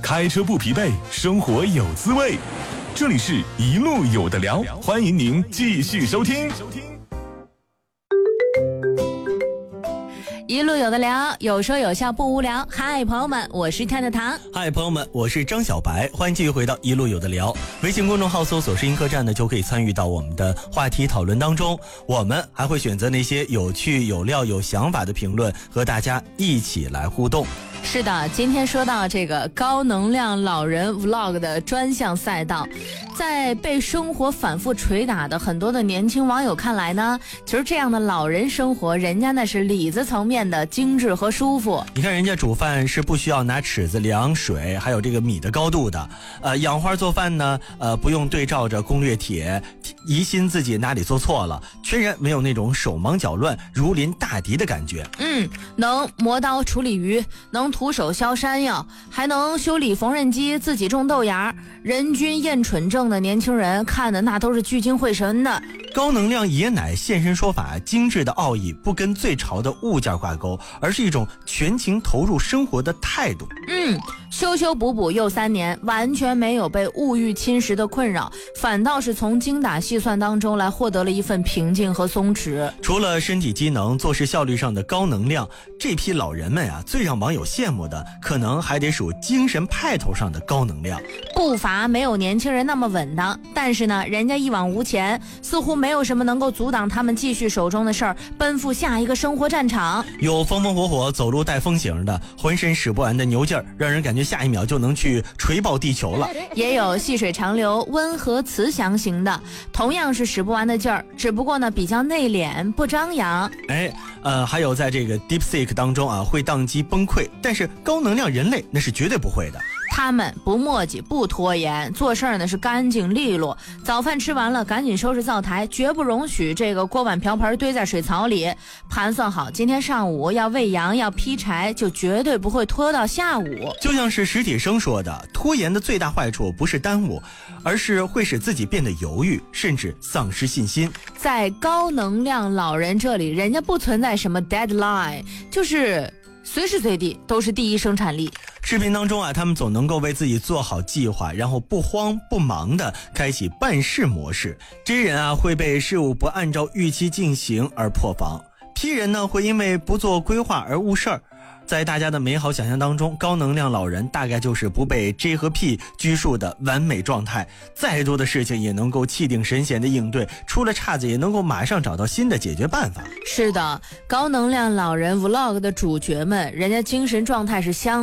开车不疲惫，生活有滋味。这里是一路有的聊，欢迎您继续收听。 一路有的聊，有说有笑不无聊。嗨，朋友们，我是跳跳糖。 嗨，朋友们，我是张小白。欢迎继续回到一路有的聊。微信公众号搜索声音客栈呢，就可以参与到我们的话题讨论当中。我们还会选择那些有趣、有料、有想法的评论，和大家一起来互动。 是的，今天说到这个高能量老人 vlog 的专项赛道，在被生活反复捶打的很多的年轻网友看来呢，其实这样的老人生活，人家那是里子层面的精致和舒服。 你看人家煮饭是不需要拿尺子量水，还有这个米的高度的。养花做饭呢，不用对照着攻略帖，疑心自己哪里做错了，全然没有那种手忙脚乱、如临大敌的感觉。 能磨刀处理鱼，能徒手削山药，还能修理缝纫机，自己种豆芽，人均厌蠢症的年轻人看的那都是聚精会神的。 高能量爷奶现身说法，精致的奥义不跟最潮的物件挂钩，而是一种全情投入生活的态度。 修修补补又3年，完全没有被物欲侵蚀的困扰，反倒是从精打细算当中来获得了一份平静和松弛。 除了身体机能、做事效率上的高能量，这批老人们啊，最让网友羡慕的，可能还得数精神派头上的高能量。 步伐没有年轻人那么稳当，但是呢，人家一往无前，似乎没有什么能够阻挡他们继续手中的事儿，奔赴下一个生活战场。 有风风火火走路带风型的，浑身使不完的牛劲儿，让人感觉下一秒就能去锤爆地球了。 也有细水长流、温和慈祥型的，同样是使不完的劲儿，只不过呢比较内敛，不张扬。 还有在这个 DeepSeek 当中啊，会宕机崩溃，但是高能量人类那是绝对不会的。 他们不磨叽，不拖延，做事儿呢是干净利落。早饭吃完了，赶紧收拾灶台，绝不容许这个锅碗瓢盆堆在水槽里。盘算好今天上午要喂羊，要劈柴，就绝对不会拖到下午。 就像是史铁生说的，拖延的最大坏处不是耽误，而是会使自己变得犹豫，甚至丧失信心。 在高能量老人这里，人家不存在什么 deadline， 就是随时随地都是第一生产力。 视频当中啊，他们总能够为自己做好计划，然后不慌不忙的开启办事模式。这些人啊，会被事物不按照预期进行而破防，批人呢会因为不做规划而误事儿。在大家的美好想象当中，高能量老人大概就是不被 J 和 P 拘束的完美状态，再多的事情也能够气定神闲的应对，出了岔子也能够马上找到新的解决办法。 是的，高能量老人 vlog 的主角们，人家精神状态是相